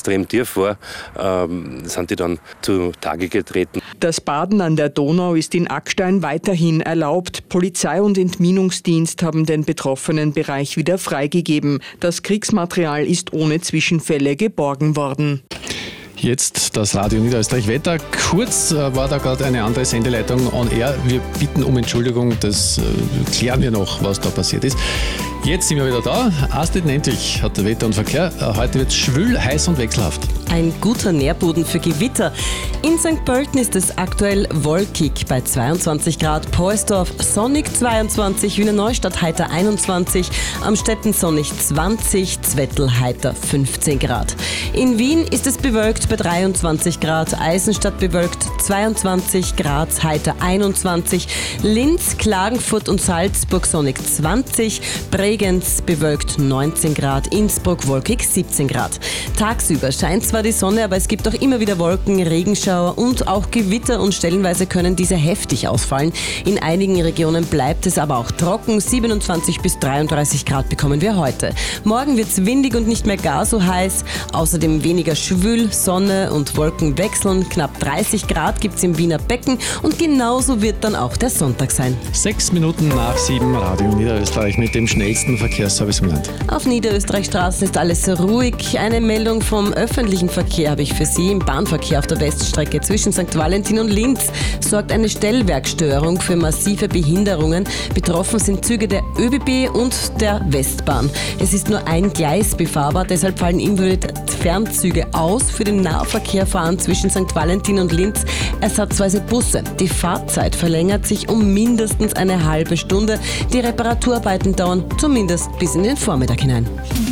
extrem tief war, sind die dann zu Tage getreten. Das Baden an der Donau ist in Ackstein weiterhin erlaubt. Polizei und Entminungsdienst haben den betroffenen Bereich wieder freigegeben. Das Kriegsmaterial ist ohne Zwischenfälle geborgen worden. Jetzt das Radio Niederösterreich Wetter. Kurz war da gerade eine andere Sendeleitung on air. Wir bitten um Entschuldigung, das klären wir noch, was da passiert ist. Jetzt sind wir wieder da. Astrid Nentwich hat Wetter und Verkehr. Heute wird es schwül, heiß und wechselhaft. Ein guter Nährboden für Gewitter. In St. Pölten ist es aktuell wolkig bei 22 Grad, Poersdorf sonnig 22, Wiener Neustadt heiter 21, Amstetten sonnig 20, Zwettl heiter 15 Grad. In Wien ist es bewölkt bei 23 Grad, Eisenstadt bewölkt 22 Grad, heiter 21, Linz, Klagenfurt und Salzburg sonnig 20, Bregenz bewölkt 19 Grad, Innsbruck wolkig 17 Grad. Tagsüber scheint zwar die Sonne, aber es gibt auch immer wieder Wolken, Regenschauer und auch Gewitter und stellenweise können diese heftig ausfallen. In einigen Regionen bleibt es aber auch trocken. 27 bis 33 Grad bekommen wir heute. Morgen wird es windig und nicht mehr gar so heiß. Außerdem weniger schwül, Sonne und Wolken wechseln. Knapp 30 Grad gibt es im Wiener Becken und genauso wird dann auch der Sonntag sein. 6 Minuten nach 7, Radio Niederösterreich mit dem schnellsten Verkehrsservice im Land. Auf Niederösterreichstraßen ist alles ruhig. Eine Meldung vom öffentlichen Verkehr habe ich für Sie. Im Bahnverkehr auf der Weststrecke zwischen St. Valentin und Linz sorgt eine Stellwerkstörung für massive Behinderungen. Betroffen sind Züge der ÖBB und der Westbahn. Es ist nur ein Gleis befahrbar, deshalb fallen individuelle Fernzüge aus. Für den Nahverkehr fahren zwischen St. Valentin und Linz ersatzweise Busse. Die Fahrzeit verlängert sich um mindestens eine halbe Stunde. Die Reparaturarbeiten dauern zumindest bis in den Vormittag hinein.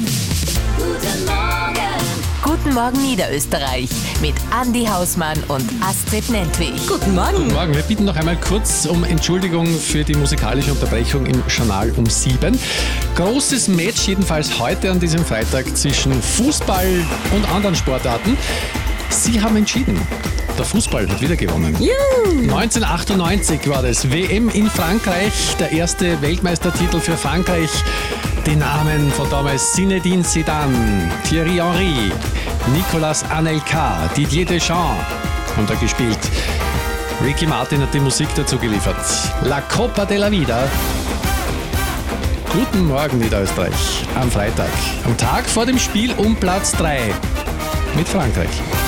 Guten Morgen Niederösterreich mit Andi Hausmann und Astrid Nentwich. Guten Morgen. Guten Morgen. Wir bitten noch einmal kurz um Entschuldigung für die musikalische Unterbrechung im Journal um 7. Großes Match jedenfalls heute an diesem Freitag zwischen Fußball und anderen Sportarten. Sie haben entschieden. Der Fußball hat wieder gewonnen. Juhu. 1998 war das. WM in Frankreich, der erste Weltmeistertitel für Frankreich. Die Namen von damals: Zinedine Zidane, Thierry Henry, Nicolas Anelka, Didier Deschamps haben da gespielt. Ricky Martin hat die Musik dazu geliefert. La Copa de la Vida. Guten Morgen Niederösterreich am Freitag. Am Tag vor dem Spiel um Platz 3 mit Frankreich.